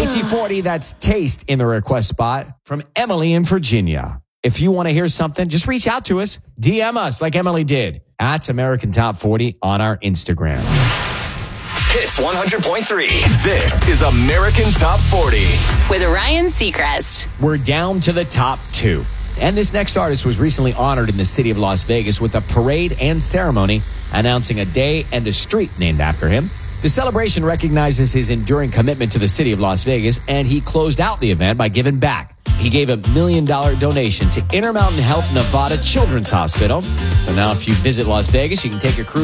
T40, that's Taste in the request spot from Emily in Virginia. If you want to hear something, just reach out to us. DM us like Emily did at American Top 40 on our Instagram. Hits 100.3. This is American Top 40. With Ryan Seacrest. We're down to the top 2. And this next artist was recently honored in the city of Las Vegas with a parade and ceremony announcing a day and a street named after him. The celebration recognizes his enduring commitment to the city of Las Vegas, and he closed out the event by giving back. He gave a $1 million donation to Intermountain Health Nevada Children's Hospital. So now if you visit Las Vegas, you can take a cruise